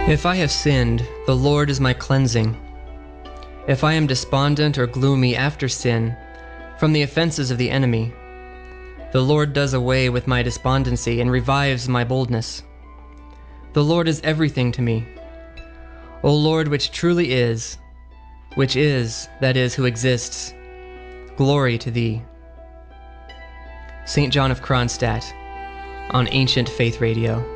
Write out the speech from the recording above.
If I have sinned, the Lord is my cleansing. If I am despondent or gloomy after sin, from the offenses of the enemy, the Lord does away with my despondency and revives my boldness. The Lord is everything to me. O Lord, which truly is, which is, that is, who exists, glory to thee. St. John of Kronstadt on Ancient Faith Radio.